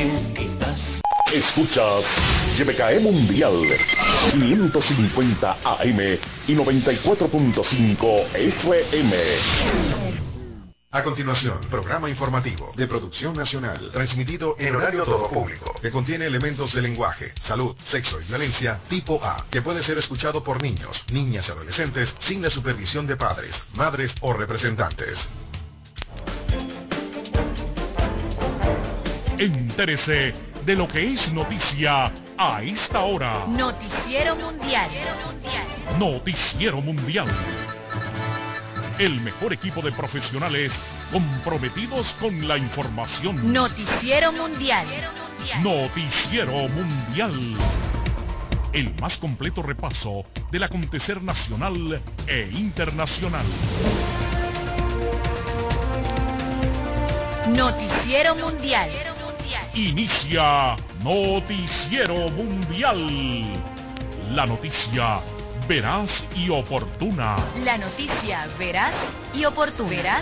Escuchas YBKE Mundial 550 AM y 94.5 FM. A continuación, programa informativo de producción nacional, transmitido en horario todo público, que contiene elementos de lenguaje, salud, sexo y violencia tipo A, que puede ser escuchado por niños, niñas y adolescentes sin la supervisión de padres, madres o representantes. Entérese de lo que es noticia a esta hora. Noticiero Mundial. Noticiero Mundial. El mejor equipo de profesionales comprometidos con la información. Noticiero Mundial. Noticiero Mundial. El más completo repaso del acontecer nacional e internacional. Noticiero Mundial. Inicia Noticiero Mundial. La noticia veraz y oportuna. La noticia veraz y oportuna.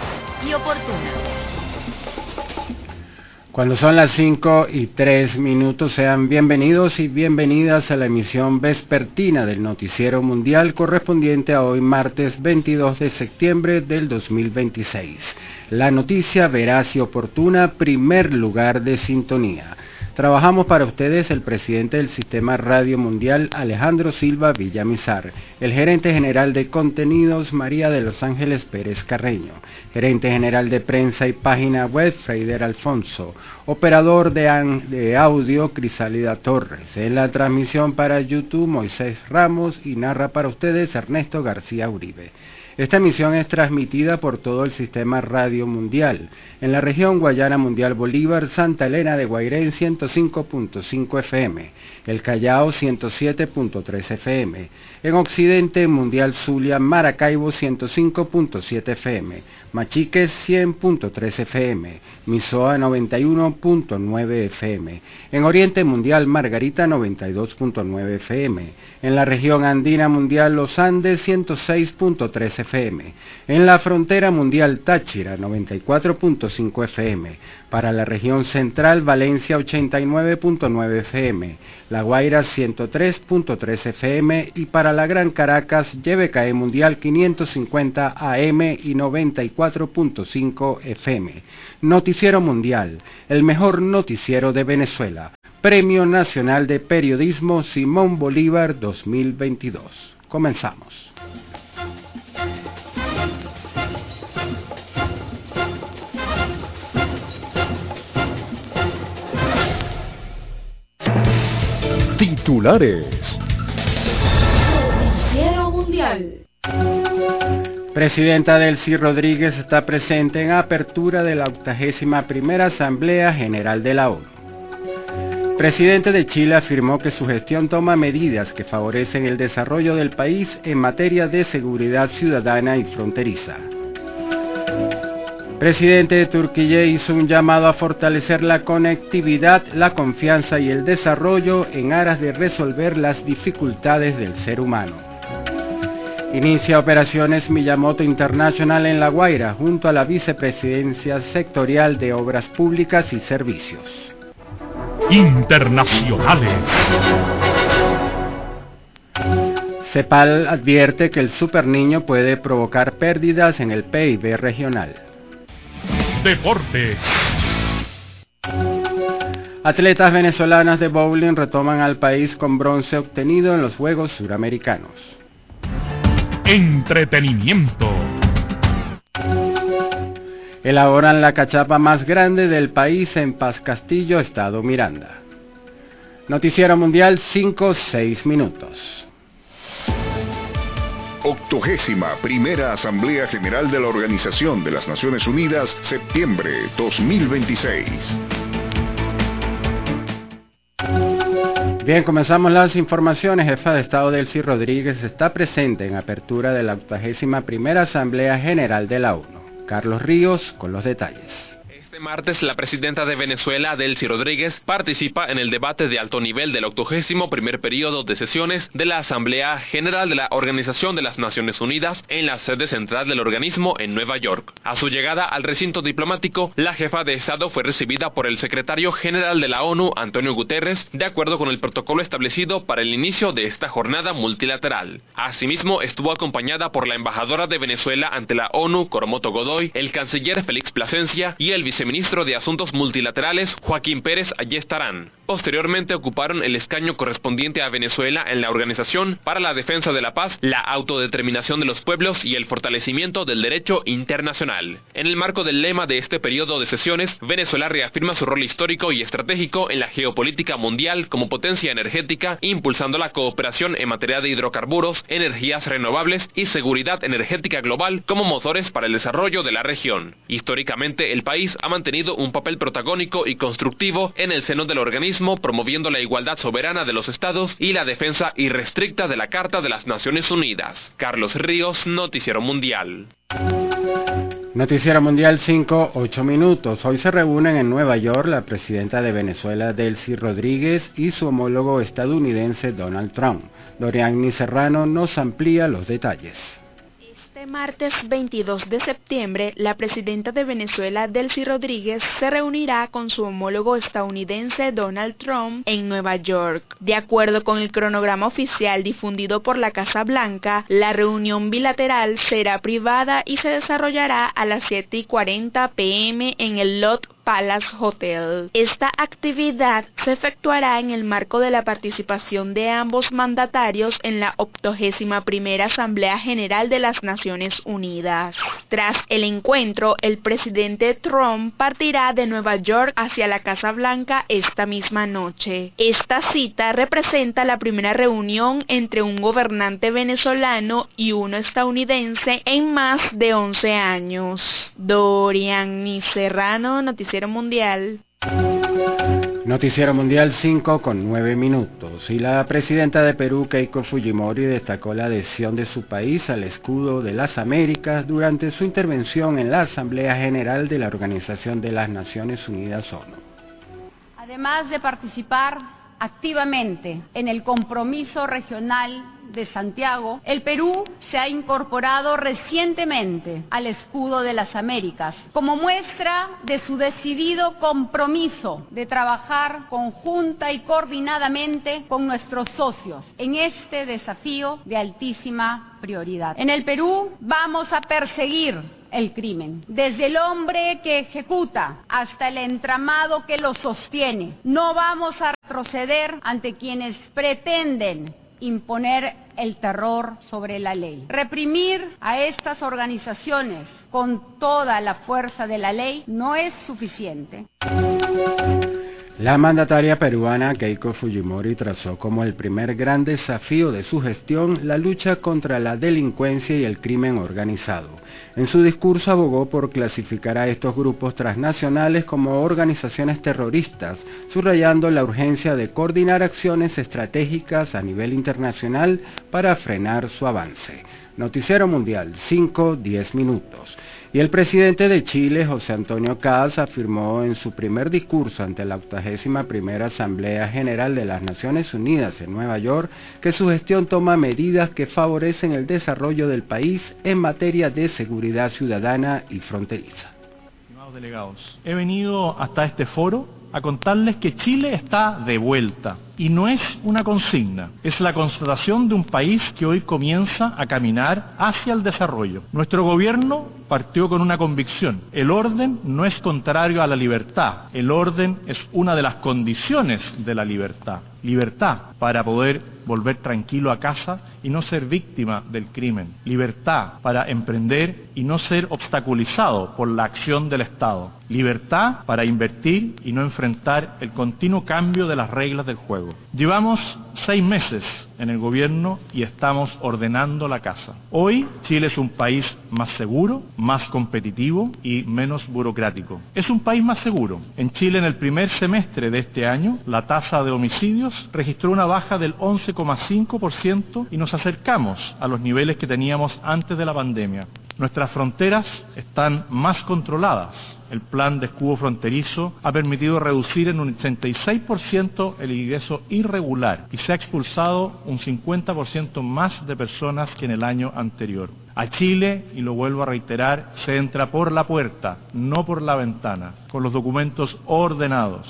Cuando son las 5:03, sean bienvenidos y bienvenidas a la emisión vespertina del Noticiero Mundial correspondiente a hoy martes 22 de septiembre del 2026. La noticia veraz y oportuna, primer lugar de sintonía. Trabajamos para ustedes el presidente del Sistema Radio Mundial, Alejandro Silva Villamizar, el gerente general de contenidos, María de los Ángeles Pérez Carreño, gerente general de prensa y página web, Freider Alfonso, operador de audio, Crisálida Torres, en la transmisión para YouTube, Moisés Ramos, y narra para ustedes Ernesto García Uribe. Esta emisión es transmitida por todo el Sistema Radio Mundial, en la región Guayana Mundial Bolívar, Santa Elena de Guairén 105.5 FM, el Callao 107.3 FM, en Occidente Mundial Zulia, Maracaibo 105.7 FM, Machiques 100.3 FM, Misoa 91.9 FM, en Oriente Mundial Margarita 92.9 FM, en la región Andina Mundial Los Andes 106.3 FM, en la frontera mundial Táchira 94.5 FM, para la región central Valencia 89.9 FM, La Guaira 103.3 FM y para la Gran Caracas YBKE Mundial 550 AM y 94.5 FM. Noticiero Mundial, el mejor noticiero de Venezuela. Premio Nacional de Periodismo Simón Bolívar 2022. Comenzamos. Titulares. Noticiero Mundial. Presidenta Delcy Rodríguez está presente en apertura de la 81ª Asamblea General de la ONU. Presidente de Chile afirmó que su gestión toma medidas que favorecen el desarrollo del país en materia de seguridad ciudadana y fronteriza. Presidente de Turquía hizo un llamado a fortalecer la conectividad, la confianza y el desarrollo en aras de resolver las dificultades del ser humano. Inicia operaciones Miyamoto International en La Guaira junto a la Vicepresidencia Sectorial de Obras Públicas y Servicios. Internacionales. CEPAL advierte que el superniño puede provocar pérdidas en el PIB regional. Deportes. Atletas venezolanas de bowling retoman al país con bronce obtenido en los Juegos Suramericanos. Entretenimiento. Elaboran la cachapa más grande del país en Paz Castillo, Estado Miranda. Noticiero Mundial 5:06. 81ª Asamblea General de la Organización de las Naciones Unidas, septiembre 2026. Bien, comenzamos las informaciones. Jefa de Estado Delcy Rodríguez está presente en apertura de la 81ª Asamblea General de la ONU. Carlos Ríos con los detalles. Este martes, la presidenta de Venezuela, Delcy Rodríguez, participa en el debate de alto nivel del 81º periodo de sesiones de la Asamblea General de la Organización de las Naciones Unidas en la sede central del organismo en Nueva York. A su llegada al recinto diplomático, la jefa de Estado fue recibida por el secretario general de la ONU, Antonio Guterres, de acuerdo con el protocolo establecido para el inicio de esta jornada multilateral. Asimismo, estuvo acompañada por la embajadora de Venezuela ante la ONU, Coromoto Godoy, el canciller Félix Plasencia y el viceministro de Asuntos Multilaterales, Joaquín Pérez Ayestarán. Posteriormente ocuparon el escaño correspondiente a Venezuela en la Organización para la Defensa de la Paz, la Autodeterminación de los Pueblos y el Fortalecimiento del Derecho Internacional. En el marco del lema de este periodo de sesiones, Venezuela reafirma su rol histórico y estratégico en la geopolítica mundial como potencia energética, impulsando la cooperación en materia de hidrocarburos, energías renovables y seguridad energética global como motores para el desarrollo de la región. Históricamente, el país ha mantenido un papel protagónico y constructivo en el seno del organismo, promoviendo la igualdad soberana de los estados y la defensa irrestricta de la Carta de las Naciones Unidas. Carlos Ríos, Noticiero Mundial. Noticiero Mundial 5, 8 minutos. Hoy se reúnen en Nueva York la presidenta de Venezuela, Delcy Rodríguez, y su homólogo estadounidense, Donald Trump. Doriani Serrano nos amplía los detalles. Este martes 22 de septiembre, la presidenta de Venezuela, Delcy Rodríguez, se reunirá con su homólogo estadounidense Donald Trump en Nueva York. De acuerdo con el cronograma oficial difundido por la Casa Blanca, la reunión bilateral será privada y se desarrollará a las 7:40 p.m. en el Lotte Palace Hotel. Esta actividad se efectuará en el marco de la participación de ambos mandatarios en la 81ª Asamblea General de las Naciones Unidas. Tras el encuentro, el presidente Trump partirá de Nueva York hacia la Casa Blanca esta misma noche. Esta cita representa la primera reunión entre un gobernante venezolano y uno estadounidense en más de 11 años. Doriani Serrano, Noticiero Mundial. Noticiero Mundial 5 con 9 minutos. Y la presidenta de Perú, Keiko Fujimori, destacó la adhesión de su país al escudo de las Américas durante su intervención en la Asamblea General de la Organización de las Naciones Unidas, ONU. Además de participar activamente en el compromiso regional de Santiago, el Perú se ha incorporado recientemente al escudo de las Américas como muestra de su decidido compromiso de trabajar conjunta y coordinadamente con nuestros socios en este desafío de altísima prioridad. En el Perú vamos a perseguir el crimen, desde el hombre que ejecuta hasta el entramado que lo sostiene. No vamos a retroceder ante quienes pretenden imponer el terror sobre la ley. Reprimir a estas organizaciones con toda la fuerza de la ley no es suficiente. La mandataria peruana Keiko Fujimori trazó como el primer gran desafío de su gestión la lucha contra la delincuencia y el crimen organizado. En su discurso abogó por clasificar a estos grupos transnacionales como organizaciones terroristas, subrayando la urgencia de coordinar acciones estratégicas a nivel internacional para frenar su avance. Noticiero Mundial 5, 10 minutos. Y el presidente de Chile, José Antonio Kast, afirmó en su primer discurso ante la 81ª Asamblea General de las Naciones Unidas en Nueva York que su gestión toma medidas que favorecen el desarrollo del país en materia de seguridad ciudadana y fronteriza. Estimados delegados, he venido hasta este foro a contarles que Chile está de vuelta. Y no es una consigna, es la constatación de un país que hoy comienza a caminar hacia el desarrollo. Nuestro gobierno partió con una convicción: el orden no es contrario a la libertad, el orden es una de las condiciones de la libertad. Libertad para poder volver tranquilo a casa y no ser víctima del crimen. Libertad para emprender y no ser obstaculizado por la acción del Estado. Libertad para invertir y no enfrentar el continuo cambio de las reglas del juego. Llevamos 6 meses en el gobierno y estamos ordenando la casa. Hoy Chile es un país más seguro, más competitivo y menos burocrático. Es un país más seguro. En Chile, en el primer semestre de este año, la tasa de homicidios registró una baja del 11,5% y nos acercamos a los niveles que teníamos antes de la pandemia. Nuestras fronteras están más controladas. El plan de escudo fronterizo ha permitido reducir en un 86% el ingreso irregular y se ha expulsado un 50% más de personas que en el año anterior. A Chile, y lo vuelvo a reiterar, se entra por la puerta, no por la ventana, con los documentos ordenados.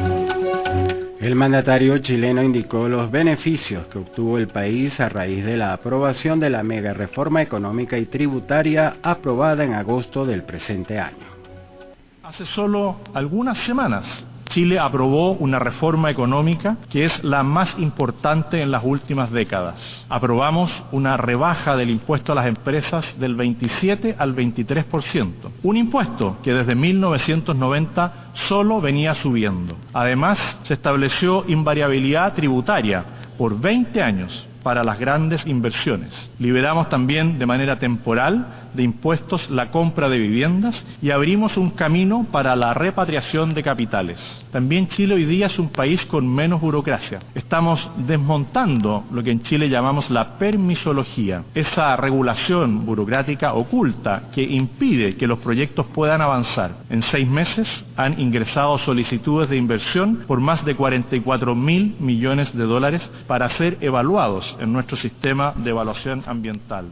El mandatario chileno indicó los beneficios que obtuvo el país a raíz de la aprobación de la mega reforma económica y tributaria aprobada en agosto del presente año. Hace solo algunas semanas, Chile aprobó una reforma económica que es la más importante en las últimas décadas. Aprobamos una rebaja del impuesto a las empresas del 27 al 23%, un impuesto que desde 1990 solo venía subiendo. Además, se estableció invariabilidad tributaria por 20 años para las grandes inversiones. Liberamos también de manera temporal de impuestos la compra de viviendas y abrimos un camino para la repatriación de capitales. También Chile hoy día es un país con menos burocracia. Estamos desmontando lo que en Chile llamamos la permisología, esa regulación burocrática oculta que impide que los proyectos puedan avanzar. En 6 meses han ingresado solicitudes de inversión por más de 44.000 millones de dólares para ser evaluados en nuestro sistema de evaluación ambiental.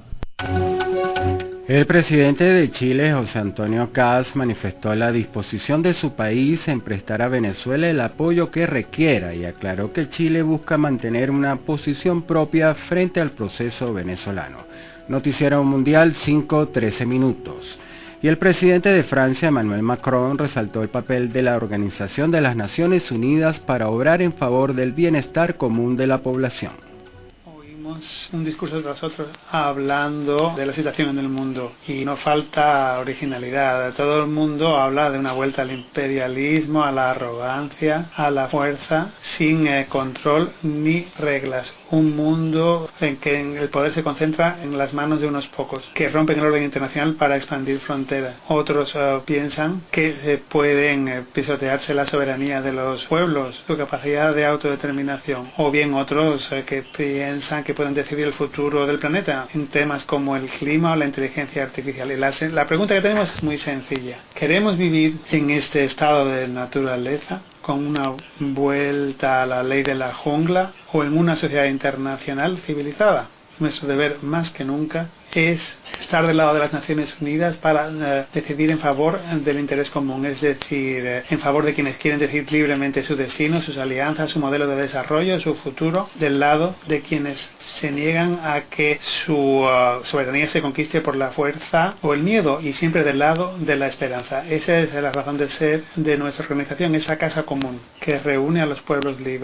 El presidente de Chile, José Antonio Kast, manifestó la disposición de su país en prestar a Venezuela el apoyo que requiera y aclaró que Chile busca mantener una posición propia frente al proceso venezolano. Noticiero Mundial 5:13 minutos. Y el presidente de Francia, Emmanuel Macron, resaltó el papel de la Organización de las Naciones Unidas para obrar en favor del bienestar común de la población. Un discurso tras otro hablando de la situación en el mundo y no falta originalidad. Todo el mundo habla de una vuelta al imperialismo, a la arrogancia, a la fuerza, sin control ni reglas. Un mundo en que el poder se concentra en las manos de unos pocos que rompen el orden internacional para expandir fronteras. Otros piensan que se pueden pisotearse la soberanía de los pueblos, su capacidad de autodeterminación. O bien otros que piensan que pueden decidir el futuro del planeta en temas como el clima o la inteligencia artificial. Y la pregunta que tenemos es muy sencilla. ¿Queremos vivir en este estado de naturaleza con una vuelta a la ley de la jungla o en una sociedad internacional civilizada? Nuestro deber más que nunca es estar del lado de las Naciones Unidas para decidir en favor del interés común, es decir, en favor de quienes quieren decidir libremente su destino, sus alianzas, su modelo de desarrollo, su futuro, del lado de quienes se niegan a que su soberanía se conquiste por la fuerza o el miedo, y siempre del lado de la esperanza. Esa es la razón de ser de nuestra organización, esa casa común que reúne a los pueblos libres.